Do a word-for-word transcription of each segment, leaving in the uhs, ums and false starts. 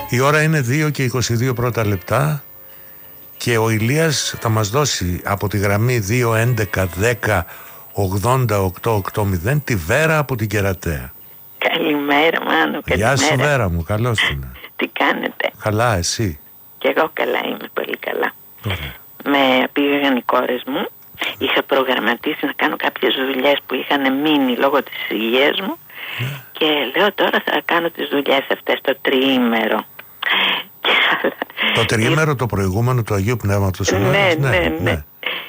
Η ώρα είναι δύο και είκοσι δύο πρώτα λεπτά και ο Ηλίας θα μας δώσει από τη γραμμή δύο έντεκα δέκα ογδόντα οκτώ ογδόντα τη Βέρα από την Κερατέα. Καλημέρα Μάνο, καλημέρα. Γεια σου Βέρα μου, καλώς την. Τι κάνετε? Καλά, εσύ? Κι εγώ καλά είμαι, πολύ καλά. Ωραία. Με πήγαν οι κόρες μου. Είχα προγραμματίσει να κάνω κάποιες δουλειές που είχαν μείνει λόγω της υγείας μου yeah. και λέω τώρα θα κάνω τις δουλειές αυτές το τριήμερο. Το τριήμερο το προηγούμενο του Αγίου Πνεύματος. Ναι, ναι, ναι, ναι, ναι.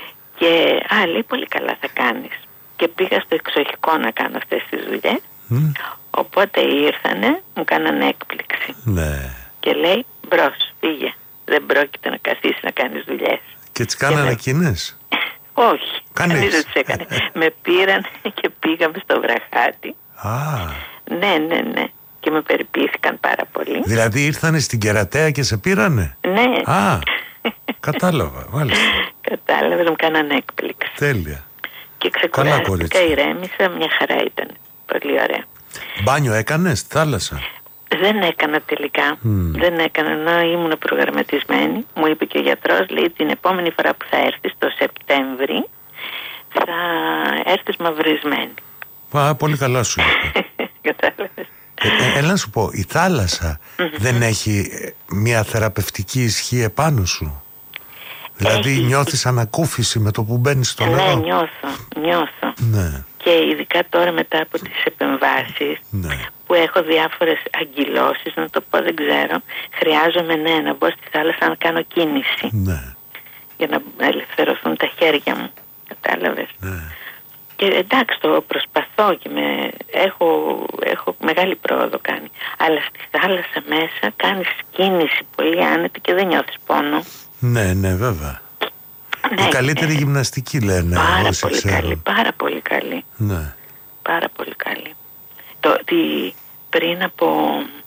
Και α, λέει πολύ καλά θα κάνεις. Και πήγα στο εξοχικό να κάνω αυτές τις δουλειές. Mm. Οπότε ήρθανε, μου κάνανε έκπληξη. Ναι. Και λέει μπρος, πήγε. Δεν πρόκειται να καθίσει να κάνεις δουλειές. Και τις κάνανε με... εκείνες? Όχι, κανείς δεν τις έκανε. Με πήραν και πήγαμε στο Βραχάτι. Α. Ναι, ναι, ναι. Και με περιποιήθηκαν πάρα πολύ. Δηλαδή ήρθανε στην Κερατέα και σε πήρανε? Ναι. Α, κατάλαβα, μάλιστα. Κατάλαβες, μου κάνανε έκπληξη. Τέλεια. Και ξεκουράστηκα, ηρέμησα, μια χαρά ήταν. Πολύ ωραία. Μπάνιο έκανες στη θάλασσα? Δεν έκανα τελικά. Mm. Δεν έκανα, ενώ ήμουν προγραμματισμένη. Μου είπε και ο γιατρός, λέει, την επόμενη φορά που θα έρθεις, το Σεπτέμβρη, θα έρθεις μαυρισμένη. Α, πολύ καλά σου είπε. Κατάλαβες. Ε, έλα να σου πω, η θάλασσα mm-hmm. δεν έχει μια θεραπευτική ισχύ επάνω σου? Δηλαδή έχει... νιώθεις ανακούφιση με το που μπαίνεις στο νερό? Ναι, νιώθω, νιώθω. Ναι. Και ειδικά τώρα μετά από τις επεμβάσεις ναι. που έχω διάφορες αγκυλώσεις, να το πω δεν ξέρω, χρειάζομαι ναι, να μπω στη θάλασσα να κάνω κίνηση ναι. για να ελευθερωθούν τα χέρια μου, κατάλαβες. Ναι. Και εντάξει, το προσπαθώ και με... έχω, έχω μεγάλη πρόοδο κάνει, αλλά στη θάλασσα μέσα κάνεις κίνηση πολύ άνετη και δεν νιώθεις πόνο. Ναι, ναι, βέβαια. Ναι, η καλύτερη ναι. γυμναστική λένε. Πάρα πολύ ξέρω. καλή, πάρα πολύ καλή. Ναι. Πάρα πολύ καλή. Το ότι πριν από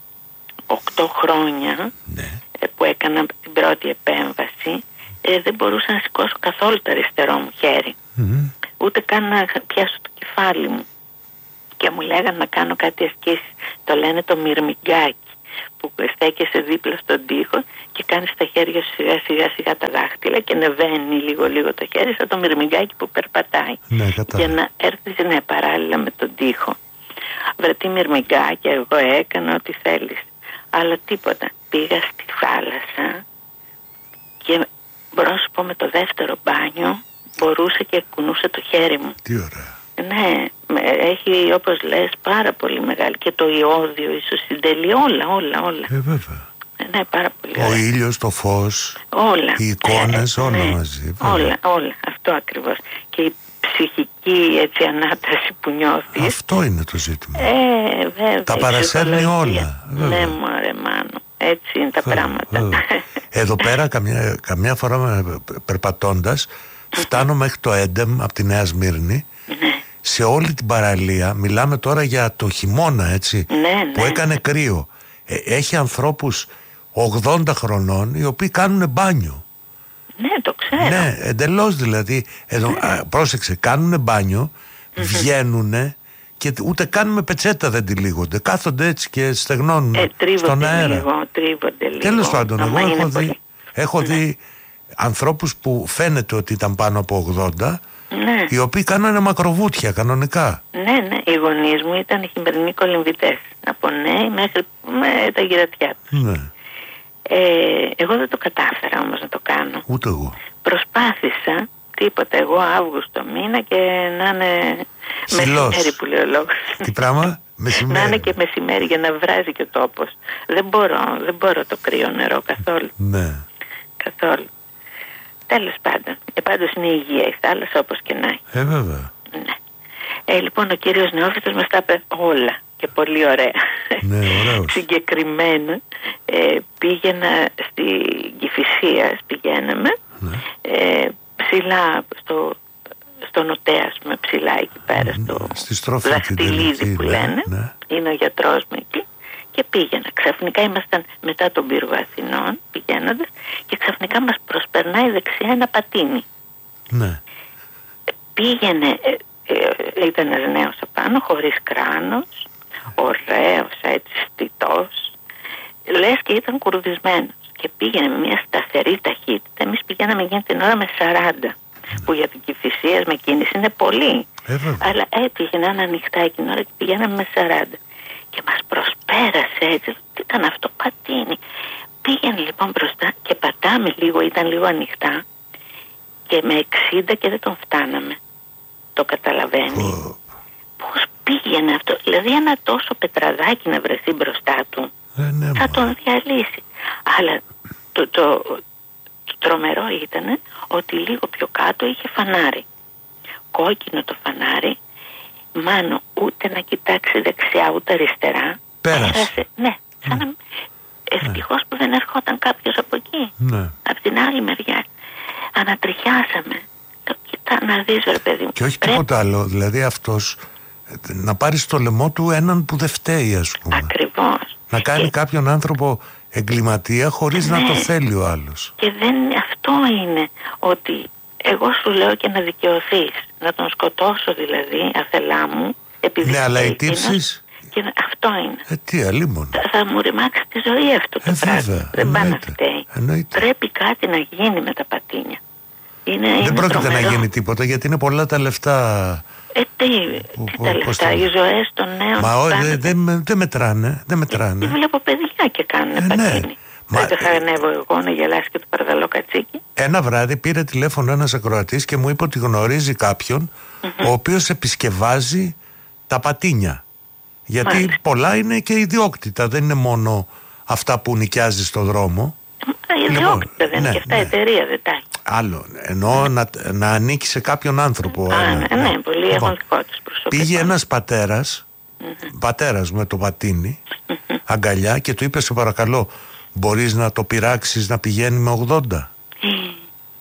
οκτώ χρόνια ναι. που έκανα την πρώτη επέμβαση ε, δεν μπορούσα να σηκώσω καθόλου το αριστερό μου χέρι. Mm-hmm. Ούτε καν να πιάσω το κεφάλι μου. Και μου λέγανε να κάνω κάτι ασκήσεις. Το λένε το μυρμηγκάκι, που στέκεσαι δίπλα στον τοίχο και κάνεις τα χέρια σου σιγά σιγά σιγά τα δάχτυλα και νεβαίνει λίγο λίγο το χέρι σαν το μυρμηγκάκι που περπατάει. Ναι, για να έρθεις ναι, παράλληλα με τον τοίχο. Βρετή μυρμηγκάκι, εγώ έκανα ό,τι θέλεις. Αλλά τίποτα. Πήγα στη θάλασσα και μπορώ να σου πω με το δεύτερο μπάνιο μπορούσα και κουνούσα το χέρι μου. Τι ωραία. Ναι, έχει όπως λες πάρα πολύ μεγάλη και το ιόδιο, η ισοσυντελή, όλα, όλα, όλα. Ε, βέβαια. Ναι, πάρα πολύ ο ωραία. ήλιος, το φως, όλα. οι εικόνες, ε, όλα ναι. μαζί. Βέβαια. Όλα, όλα, αυτό ακριβώς. Και η ψυχική έτσι ανάταση που νιώθεις. Αυτό είναι το ζήτημα. Ε, βέβαια. Τα παρασέρνει όλα. Βέβαια. Ναι, μωρέ Μάνο. Έτσι είναι τα βέβαια, πράγματα. Βέβαια. Εδώ πέρα καμιά, καμιά φορά περπατώντας φτάνω μέχρι το Έντεμ από τη Νέα Σμύρνη. Ναι. Σε όλη την παραλία, μιλάμε τώρα για το χειμώνα έτσι, ναι, ναι. που έκανε κρύο. Ε, έχει ανθρώπους ογδόντα χρονών οι οποίοι κάνουν μπάνιο. Ναι, το ξέρω. Ναι, εντελώς δηλαδή. Εδώ, ναι. α, πρόσεξε, κάνουν μπάνιο, mm-hmm. βγαίνουνε και ούτε καν με πετσέτα δεν τυλίγονται. Κάθονται έτσι και στεγνώνουν ε, στον αέρα. Λίγο, τρίβονται λίγο. Τέλος πάντων, εγώ έχω δει, έχω ναι. δει ανθρώπους που φαίνεται ότι ήταν πάνω από ογδόντα, ναι. οι οποίοι κάνανε μακροβούτια κανονικά. Ναι, ναι. Οι γονείς μου ήταν χειμερινοί κολυμβητές. Από νέοι μέχρι με τα γυρατιά τους. Ναι. Ε, εγώ δεν το κατάφερα όμως να το κάνω. Ούτε εγώ. Προσπάθησα, τίποτα, εγώ Αύγουστο μήνα και να είναι Χιλός. μεσημέρι που λέει ο λόγος. Τι πράγμα? Μεσημέρι. Να είναι και μεσημέρι για να βράζει και ο τόπος. Δεν μπορώ, δεν μπορώ το κρύο νερό καθόλου. Ναι. Καθόλου. Τέλος πάντων. Και πάντως είναι η υγεία η θάλασσα όπως και να έχει. Ε, βέβαια. Ναι. Ε, λοιπόν, ο κύριος Νεόφυτος μας τα είπε όλα και πολύ ωραία. Ναι, ωραίος. Συγκεκριμένα ε, πήγαινα στη Κηφισίας, πηγαίναμε ναι. ε, ψηλά στο, στο Νοτέα, με ψηλά εκεί πέρα στο στη Δαχτυλίδι που ναι, λένε. Ναι. Είναι ο γιατρός μου εκεί. Και πήγαινα. Ξαφνικά ήμασταν μετά τον πύργο Αθηνών πηγαίνοντας και ξαφνικά μας προσπερνάει δεξιά ένα πατίνι. Ναι. Πήγαινε, ε, ε, ήταν ένας νέος απάνω, χωρίς κράνος, ωραίος, έτσι στιτός. λες και ήταν κουρδισμένος και πήγαινε με μια σταθερή ταχύτητα. Εμείς πηγαίναμε εκείνη την ώρα με σαράντα, που για την Κηφισίας με κίνηση είναι πολύ. Ε, αλλά έτυχε να είναι ανοιχτά εκείνη την ώρα και πηγαίναμε με σαράντα. Και μας προσπέρασε έτσι. Τι ήταν αυτό, πατίνι. Πήγαινε λοιπόν μπροστά και πατάμε λίγο, ήταν λίγο ανοιχτά. Και με εξήντα και δεν τον φτάναμε. Το καταλαβαίνει. Oh. Πώς πήγαινε αυτό. Δηλαδή ένα τόσο πετραδάκι να βρεθεί μπροστά του, ε, ναι, θα τον διαλύσει. Αλλά το, το, το τρομερό ήταν ότι λίγο πιο κάτω είχε φανάρι. Κόκκινο το φανάρι. Μάνο ούτε να κοιτάξει δεξιά ούτε αριστερά. Πέρασε. Πέρασε. Ναι, σαν να... Ευτυχώς που δεν ερχόταν κάποιος από εκεί. Ναι. Από την άλλη μεριά. Ανατριχιάσαμε. Το κοιτά να δεις, ρε παιδί μου. Και όχι Πρέπει... τίποτα άλλο. Δηλαδή αυτός να πάρει στο λαιμό του έναν που δεν φταίει, ας πούμε. Ακριβώς. Να κάνει και... κάποιον άνθρωπο εγκληματία χωρίς ναι. να το θέλει ο άλλος. Και δεν αυτό είναι ότι εγώ σου λέω και να δικαιωθείς. Να τον σκοτώσω δηλαδή αθελά μου. Επειδή ναι, αλλά οι τύψεις... Και αυτό είναι. Ε, τι αλλήμον. Θα, θα μου ρημάξει τη ζωή αυτό το ε, πράγμα. Βέβαια, δεν πάει να φταίει. Εννοείται. Πρέπει κάτι να γίνει με τα πατίνια. Είναι, δεν είναι πρόκειται τρομερό. να γίνει τίποτα γιατί είναι πολλά τα λεφτά. Ε, τι, που, τι τα λεφτά, οι ζωές των νέων. Μα όχι, δεν δε, δε μετράνε. Δεν μετράνε. Ε, βλέπω παιδιά και κάνουν ε, πατίνι. Ναι. Μα... Δεν θα ανέβω εγώ να γελάσει και το παραδαλό κατσίκι. Ένα βράδυ πήρε τηλέφωνο ένας ακροατής και μου είπε ότι γνωρίζει κάποιον mm-hmm. ο οποίος επισκευάζει τα πατίνια. Γιατί Μάλιστα. πολλά είναι και ιδιόκτητα, δεν είναι μόνο αυτά που νοικιάζει στο δρόμο. Ιδιόκτητα δεν είναι και αυτά, ναι. εταιρεία δεν τα έχει. Άλλο, εννοώ ναι. να, να ανήκει σε κάποιον άνθρωπο. Α, ένα, ναι, ναι, πολύ λοιπόν, έχουν δικό τους προσωπικό. Πήγε ένας πατέρας, mm-hmm. πατέρας με το πατίνι, mm-hmm. αγκαλιά και του είπε σε παρακαλώ, μπορείς να το πειράξεις να πηγαίνει με ογδόντα. Mm.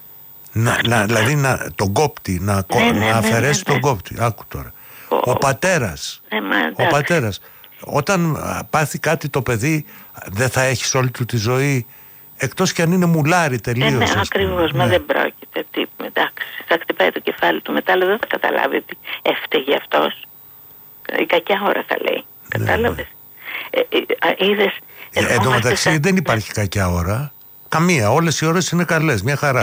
Να, να, δηλαδή να, τον κόπτη, να, ναι, να ναι, αφαιρέσει ναι, ναι, τον κόπτη. Άκου τώρα. Ο πατέρας, ε, ο πατέρας, όταν πάθει κάτι το παιδί δεν θα έχει όλη του τη ζωή, εκτός κι αν είναι μουλάρι τελείως. Ε, ναι, ακριβώς, ναι. Μα δεν πρόκειται. Τι, εντάξει, θα χτυπάει το κεφάλι του μετά, αλλά δεν θα καταλάβει ότι έφταιγε αυτός. Η κακιά ώρα θα λέει. Ναι, κατάλαβες. Ναι. Ε, ε, είδες, ε, εν τω μεταξύ σαν... δεν υπάρχει κακιά ώρα. Καμία, όλες οι ώρες είναι καλές, μια χαρά.